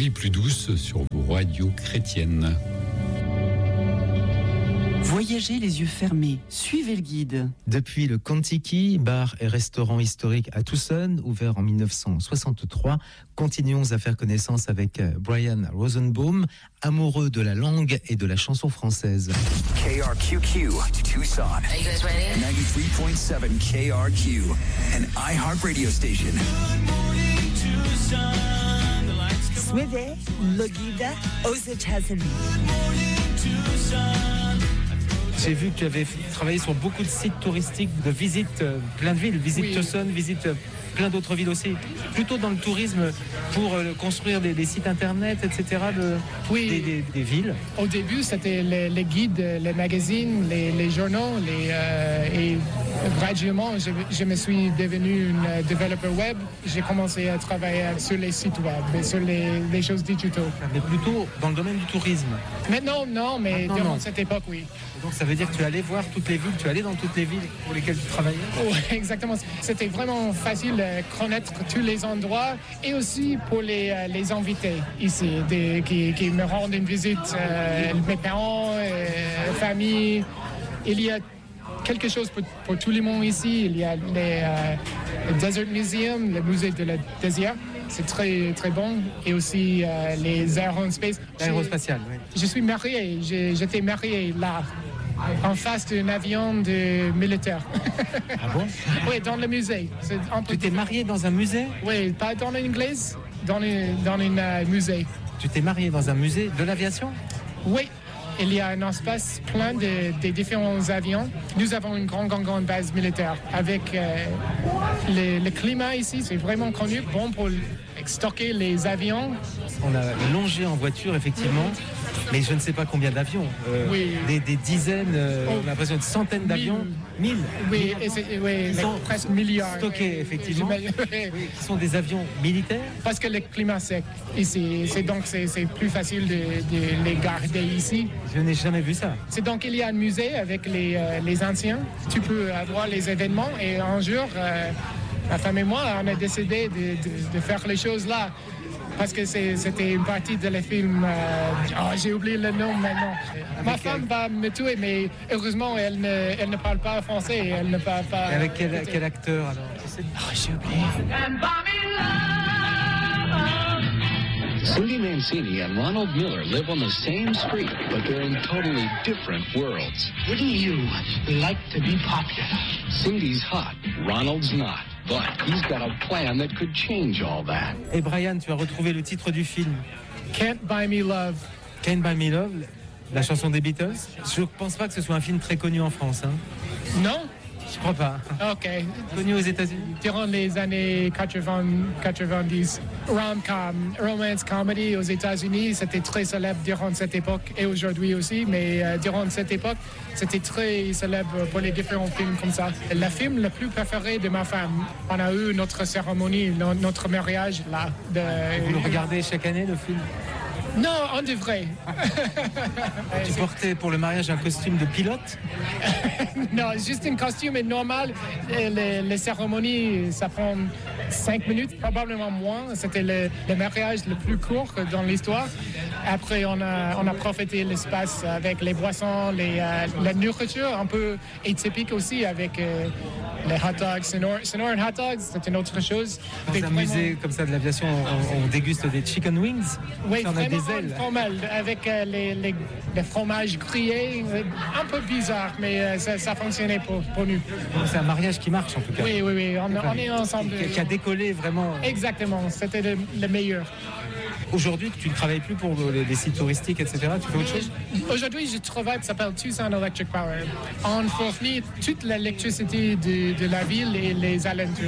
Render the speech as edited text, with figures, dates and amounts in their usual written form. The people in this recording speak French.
vie plus douce sur vos radios chrétiennes. Voyagez les yeux fermés, suivez le guide. Depuis le Contiki, bar et restaurant historique à Tucson, ouvert en 1963, continuons à faire connaissance avec Brian Rosenbaum, amoureux de la langue et de la chanson française. KRQQ, Tucson. Are you guys ready? 93.7 KRQ, an iHeart radio station. Suivez le guide aux États-Unis. J'ai vu que tu avais travaillé sur beaucoup de sites touristiques, de visites, plein de villes, visite Tucson, visite plein d'autres villes aussi. Plutôt dans le tourisme pour construire des sites internet, etc. Des villes. Au début, c'était les guides, les magazines, les journaux, et graduellement, je me suis devenu une développeur web. J'ai commencé à travailler sur les sites web, sur les choses digitales. Mais plutôt dans le domaine du tourisme. Maintenant, non, mais durant cette époque, oui. Donc ça veut dire que tu allais voir toutes les villes, tu allais dans toutes les villes pour lesquelles tu travaillais? Oui, exactement. C'était vraiment facile de connaître tous les endroits et aussi pour les invités ici, qui me rendent une visite, mes parents, famille. Il y a quelque chose pour tout le monde ici. Il y a le Desert Museum, le musée de la désert. C'est très, très bon. Et aussi les aérospace. L'aérospatial, oui. Je suis marié. J'étais marié là, en face d'un avion de militaire. Ah bon? Oui, dans le musée. Tu t'es marié dans un musée? Oui, pas dans l'anglaise, dans un musée. Tu t'es marié dans un musée de l'aviation? Oui. Il y a un espace plein de différents avions. Nous avons une grande base militaire avec le climat ici. C'est vraiment connu, bon pour stocker les avions. On a longé en voiture, effectivement, mais je ne sais pas combien d'avions. Oui. Des dizaines, on a l'impression de centaines d'avions. 1000. Oui, qui sont presque milliards. Stockés, effectivement. Qui sont des avions militaires. Parce que le climat sec ici, c'est plus facile de les garder ici. Je n'ai jamais vu ça. C'est donc il y a un musée avec les anciens. Tu peux avoir les événements et un jour, ma femme et moi, on a décidé de faire les choses là. Parce que c'était une partie de le film. J'ai oublié le nom maintenant. Ma femme va me tuer, mais heureusement, elle ne parle pas français. Et elle ne parle pas. Et avec quel acteur alors? J'ai oublié. Cindy Mancini and Ronald Miller live on the same street, but they're in totally different worlds. Wouldn't you like to be popular? Cindy's hot, Ronald's not. But he's got a plan that could change all that. Et Brian, tu as retrouvé le titre du film. Can't Buy Me Love. Can't Buy Me Love, la chanson des Beatles. Je ne pense pas que ce soit un film très connu en France. Hein. Non? Je crois pas. OK. Connu aux États-Unis. Durant les années 90, rom-com, romance comedy aux États-Unis, c'était très célèbre durant cette époque et aujourd'hui aussi, mais durant cette époque, c'était très célèbre pour les différents films comme ça. Le film le plus préféré de ma femme, on a eu notre cérémonie, notre mariage là. Vous le regardez chaque année, le film? Non, on devrait. Tu portais pour le mariage un costume de pilote? Non, juste un costume normal. Les cérémonies, ça prend 5 minutes, probablement moins. C'était le mariage le plus court dans l'histoire. Après, on a profité de l'espace avec les boissons, la nourriture un peu atypique aussi avec les hot dogs, Sonoran hot dogs, c'est une autre chose. Dans un musée comme ça de l'aviation, on déguste des chicken wings. Oui, on a des ailes. Formel, avec les fromages grillés, un peu bizarre, mais ça fonctionnait pour nous. C'est un mariage qui marche en tout cas. Oui, on est ensemble. Qui a décollé vraiment. Exactement, c'était le meilleur. Aujourd'hui, tu ne travailles plus pour les sites touristiques, etc. Tu fais autre chose? Aujourd'hui, je travaille, ça s'appelle Tucson Electric Power. On fournit toute l'électricité de la ville et les alentours.